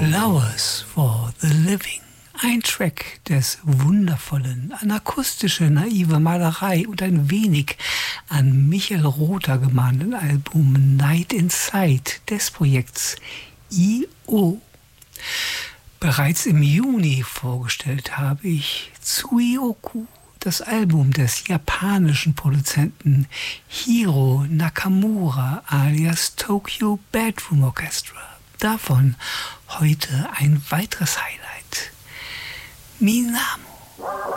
Flowers for the Living. Ein Track des wundervollen, an akustische, naive Malerei und ein wenig an Michael Rother gemahnten Album Night Inside des Projekts I.O. Bereits im Juni vorgestellt habe ich Tsuioku, das Album des japanischen Produzenten Hiro Nakamura alias Tokyo Bedroom Orchestra. Davon heute ein weiteres Highlight. Minamo.